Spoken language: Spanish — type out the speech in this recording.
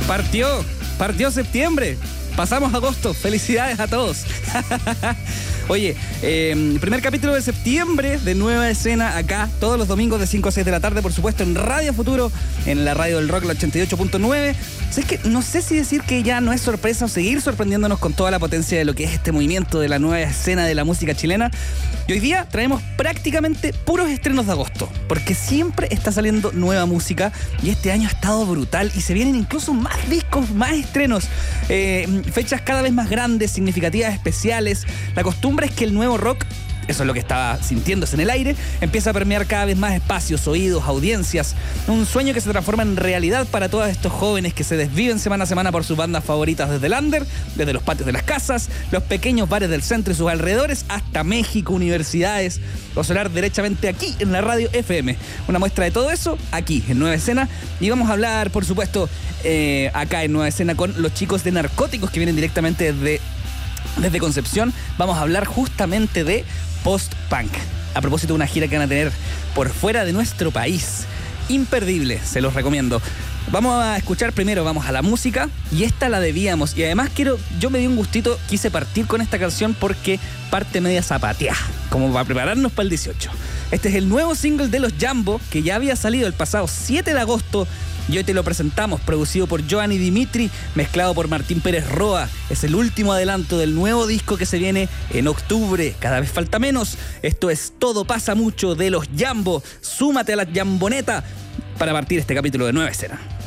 Partió septiembre. Pasamos agosto. Felicidades a todos. Oye, primer capítulo de septiembre de Nueva Escena acá, todos los domingos de 5 a 6 de la tarde, por supuesto, en Radio Futuro, en la radio del rock, la 88.9. Es que no sé si decir que ya no es sorpresa o seguir sorprendiéndonos con toda la potencia de lo que es este movimiento de la nueva escena de la música chilena. Y hoy día traemos prácticamente puros estrenos de agosto, porque siempre está saliendo nueva música y este año ha estado brutal y se vienen incluso más discos, más estrenos, fechas cada vez más grandes, significativas, especiales. La costumbre es que el nuevo rock, eso es lo que estaba sintiéndose en el aire, empieza a permear cada vez más espacios, oídos, audiencias. Un sueño que se transforma en realidad para todos estos jóvenes que se desviven semana a semana por sus bandas favoritas, desde el under, desde los patios de las casas, los pequeños bares del centro y sus alrededores, hasta México, universidades, o sonar derechamente aquí en la radio FM. Una muestra de todo eso aquí en Nueva Escena. Y vamos a hablar, por supuesto, acá en Nueva Escena con los chicos de Narcóticos que vienen directamente desde Concepción. Vamos a hablar justamente de post-punk, a propósito de una gira que van a tener por fuera de nuestro país. Imperdible, se los recomiendo. Vamos a escuchar primero, vamos a la música, y esta la debíamos. Y además yo me di un gustito, quise partir con esta canción porque parte media zapateada, como para prepararnos para el 18. Este es el nuevo single de los Jambo, que ya había salido el pasado 7 de agosto, y hoy te lo presentamos, producido por Joan y Dimitri, mezclado por Martín Pérez Roa. Es el último adelanto del nuevo disco que se viene en octubre. Cada vez falta menos. Esto es Todo Pasa Mucho de los Jambo. Súmate a la Jamboneta para partir este capítulo de Nueva Escena.